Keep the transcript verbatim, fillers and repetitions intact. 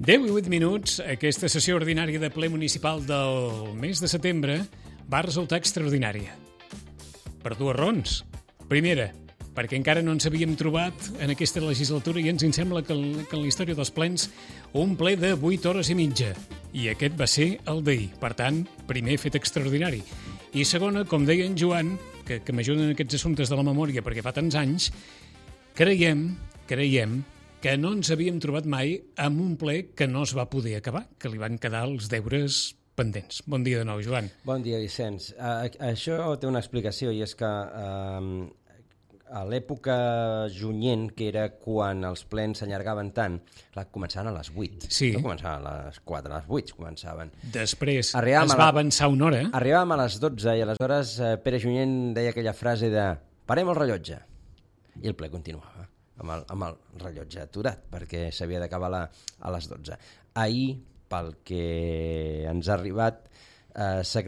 deu i vuit minuts, aquesta sessió ordinària de ple municipal del mes de setembre va resultar extraordinària. Per dues raons. Primera, perquè encara no ens havíem trobat en aquesta legislatura i ens sembla que en la història dels plens un ple de vuit hores i mitja. I aquest va ser el d'ahir. Per tant, primer fet extraordinari. I segona, com deia en Joan, que, que m'ajuden en aquests assumptes de la memòria perquè fa tants anys, creiem, creiem que no ens havíem trobat mai amb un ple que no es va poder acabar, que li van quedar els deures pendents. Bon dia de nou, Joan. Bon dia, Vicenç. Uh, això té una explicació i és que uh, a l'època junyent, que era quan els plens s'allargaven tant, la, començaven a les vuit. Sí. No començaven a les quatre, a les vuit començaven. Després Arribàvem es la... va avançar una hora. Arribàvem a les dotze i aleshores uh, Pere Junyent deia aquella frase de parem el rellotge. I el ple continuava amb el, amb el rellotge aturat, perquè s'havia d'acabar la, a les dotze. Ahir, pel que ens ha arribat, eh,